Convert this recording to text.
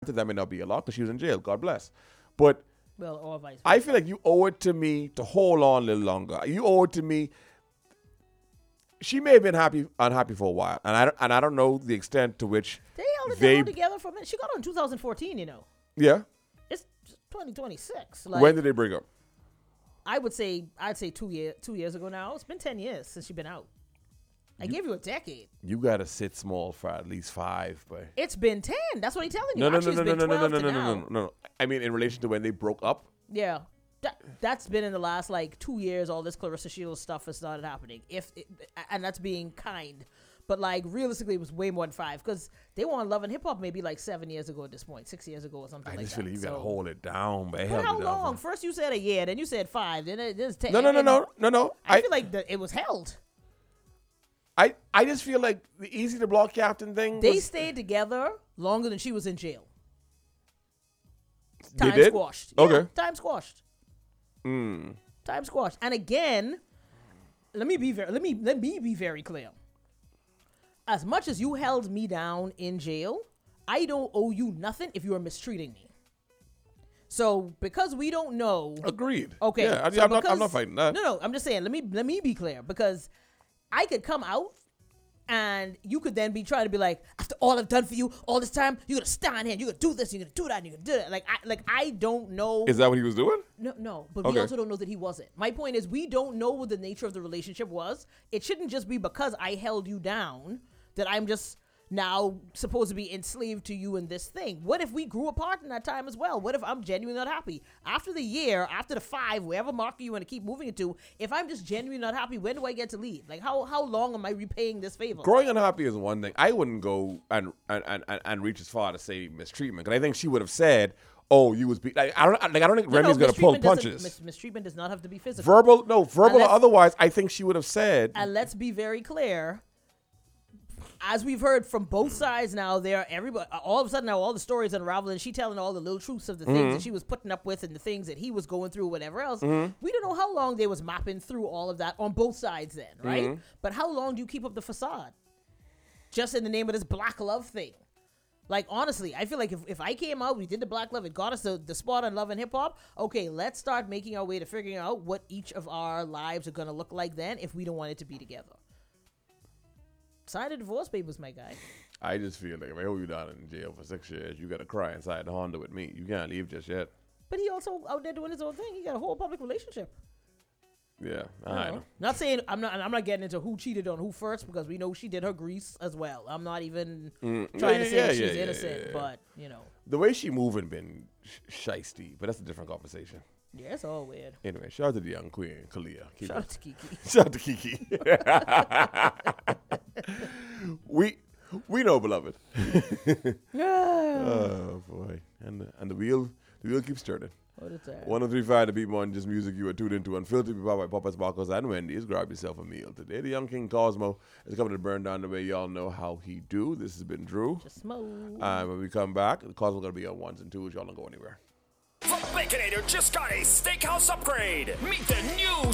that may not be a lot because she was in jail. God bless. But Well, or vice versa. I feel like you owe it to me to hold on a little longer. You owe it to me. She may have been unhappy for a while, and I don't know the extent to which They held it down together for a minute. She got on in 2014, you know. Yeah. It's 2026. When did they break up? I'd say 2 years ago now. It's been 10 years since she's been out. I gave you a decade. You gotta sit small for at least 5, but It's been 10. That's what I'm telling you. no. No. I mean, in relation to when they broke up. Yeah. That's been in the last 2 years. All this Clarissa Shields stuff has started happening. And that's being kind, but realistically, it was way more than 5 because they were on Love and Hip Hop maybe 7 years ago at this point, 6 years ago or something. I just feel like you gotta hold it down, but how long? First you said a year, then you said 5, then it is 10. No. I feel like it was held. I just feel like the Easy to Block Captain thing. They stayed together longer than she was in jail. They Time did? squashed. Okay. Yeah, time squashed. Time squashed. And again, let me be very clear. As much as you held me down in jail, I don't owe you nothing if you are mistreating me. So because we don't know. Agreed. Okay. Yeah, I'm not fighting that. No. I'm just saying. Let me be clear because I could come out. And you could then be trying to be like, after all I've done for you all this time, you're gonna stand here, you're gonna do this, you're gonna do that, and you're gonna do that. I don't know. Is that what he was doing? No, but Okay. we also don't know that he wasn't. My point is, we don't know what the nature of the relationship was. It shouldn't just be because I held you down that I'm just now supposed to be enslaved to you in this thing. What if we grew apart in that time as well? What if I'm genuinely not happy? After the year, after the 5, wherever marker you want to keep moving it to, if I'm just genuinely not happy, when do I get to leave? How long am I repaying this favor? Growing unhappy is one thing. I wouldn't go and reach as far to say mistreatment, because I think she would have said, "Oh, you was I don't think Remy's gonna pull punches." Mistreatment does not have to be physical. Verbal or otherwise. I think she would have said. And let's be very clear. As we've heard from both sides now, everybody all of a sudden now all the stories unraveling. She telling all the little truths of the things that she was putting up with and the things that he was going through, whatever else. We don't know how long they was mapping through all of that on both sides then, right? But how long do you keep up the facade? Just in the name of this black love thing. Honestly, I feel like if I came out, we did the black love, it got us the spot on Love and Hip Hop. Okay, let's start making our way to figuring out what each of our lives are going to look like then if we don't want it to be together. Sign the divorce papers, my guy. I just feel like if I hold you down in jail for 6 years, you gotta cry inside the Honda with me. You can't leave just yet. But he also out there doing his own thing. He got a whole public relationship. Yeah, I know. Not saying I'm not getting into who cheated on who first because we know she did her grease as well. I'm not even trying to say that she's innocent, but the way she moving been shiesty, but that's a different conversation. Yeah, it's all weird. Anyway, shout out to the young queen, Kalia. Shout out to Kiki. Shout out to Kiki. We know, beloved. Oh boy, and the wheel keeps turning. What is that? 103.5 to beat more than just music. You are tuned into Unfiltered by Popeyes, Marcos, and Wendy's. Grab yourself a meal today. The young King Cosmo is coming to burn down the way y'all know how he do. This has been Drew. Just smoke. When we come back, the Cosmo gonna be on 1s and 2s. Y'all don't go anywhere. The Baconator just got a steakhouse upgrade. Meet the new